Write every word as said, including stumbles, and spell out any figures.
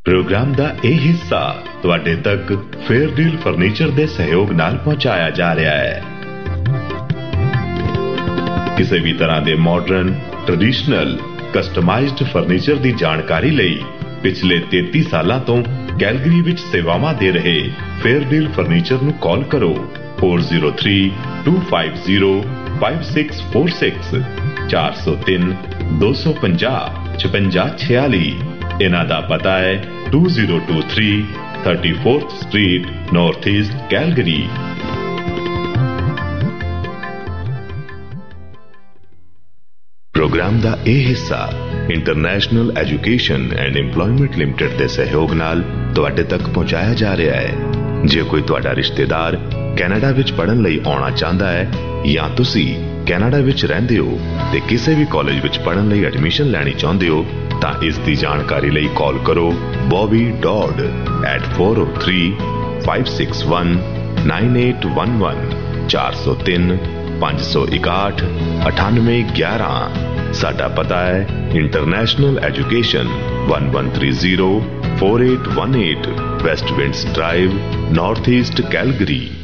Programme का यह हिस्सा तुहाडे तक फेयर डील फर्नीचर के सहयोग नाल पहुंचाया जा रहा है। किसी भी तरह के मॉडर्न ट्रेडिशनल कस्टमाइज्ड फर्नीचर की जानकारी लई पिछले तैंतीस सालों तो कैलगरी विच सेवावां दे रहे फेयर डील फर्नीचर नूं कॉल करो four zero three to five zero five six four six चार सौ तीन दो सौ पंजाह छपंजा छियाली। इन्हां दा पता है to zero to three thirty fourth street north east Calgary. Programme का यह हिस्सा international education and employment limited के सहयोग नाल तुहाडे तक पहुंचाया जा रहा है। जे कोई तुहाडा रिश्तेदार कैनेडा विच पढ़न लई आउणा चाहता है या तुसी कैनेडा विच रहिंदे हो ते किसी भी कॉलेज विच पढ़न लई एडमिशन लैनी चाहुंदे हो तां इस दी जानकारी लई कॉल करो Bobby dot eight four O three five six one nine eight one one चार सौ तीन पांच सौ इकाठ अठानवे ग्यारह। साडा पता है international education one one three zero four eight one eight waste winds drive north east Calgary.